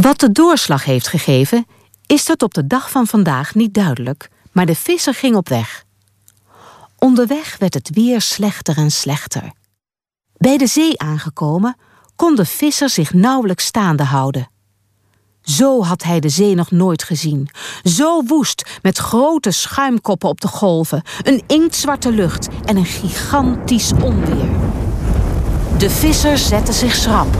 Wat de doorslag heeft gegeven, is tot op de dag van vandaag niet duidelijk, maar de visser ging op weg. Onderweg werd het weer slechter en slechter. Bij de zee aangekomen, kon de visser zich nauwelijks staande houden. Zo had hij de zee nog nooit gezien. Zo woest, met grote schuimkoppen op de golven, een inktzwarte lucht en een gigantisch onweer. De visser zette zich schrap.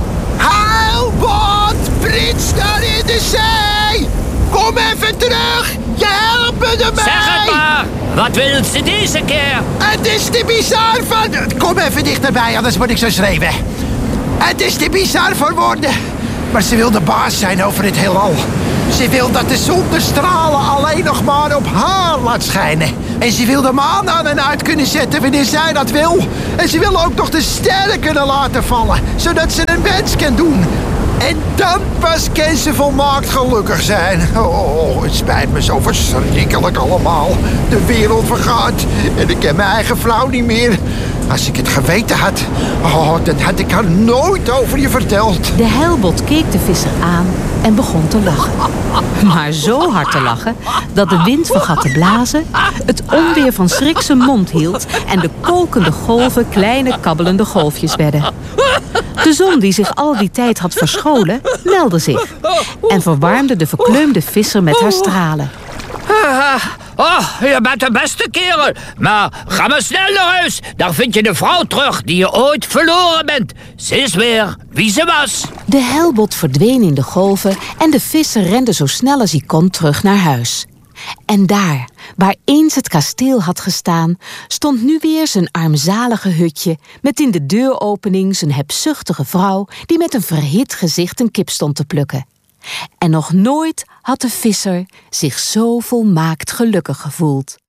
Heilbot, prins daar in de zee! Kom even terug, je helpt me ermee! Zeg het maar, wat wil ze deze keer? Het is de bizar van... Kom even dichterbij, anders word ik zo schreeuwen. Het is de bizar van worden. Maar ze wil de baas zijn over het heelal. Ze wil dat de zon de stralen alleen nog maar op haar laat schijnen. En ze wil de maan aan en uit kunnen zetten wanneer zij dat wil. En ze wil ook nog de sterren kunnen laten vallen, zodat ze een wens kan doen. En dan pas kan ze volmaakt gelukkig zijn. Oh, het spijt me zo verschrikkelijk allemaal. De wereld vergaat en ik ken mijn eigen vrouw niet meer. Als ik het geweten had, dan had ik haar nooit over je verteld. De heilbot keek de visser aan en begon te lachen. Maar zo hard te lachen dat de wind vergat te blazen, het onweer van schrik zijn mond hield en de kolkende golven kleine kabbelende golfjes werden. De zon, die zich al die tijd had verscholen, meldde zich en verwarmde de verkleumde visser met haar stralen. Oh, je bent de beste kerel. Maar ga maar snel naar huis. Daar vind je de vrouw terug die je ooit verloren bent. Ze is weer wie ze was. De heilbot verdween in de golven en de visser rende zo snel als hij kon terug naar huis. En daar, waar eens het kasteel had gestaan, stond nu weer zijn armzalige hutje met in de deuropening zijn hebzuchtige vrouw die met een verhit gezicht een kip stond te plukken. En nog nooit had de visser zich zo volmaakt gelukkig gevoeld.